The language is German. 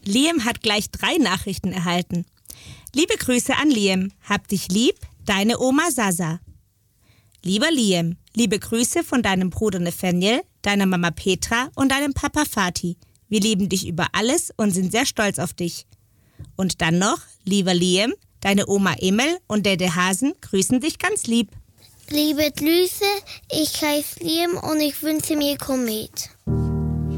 Liam hat gleich 3 Nachrichten erhalten. Liebe Grüße an Liam. Hab dich lieb, deine Oma Sasa. Lieber Liam, liebe Grüße von deinem Bruder Nathaniel, deiner Mama Petra und deinem Papa Fatih. Wir lieben dich über alles und sind sehr stolz auf dich. Und dann noch, lieber Liam, deine Oma Emel und Dede Hasen grüßen dich ganz lieb. Liebe Grüße, ich heiße Liam und ich wünsche mir Komet.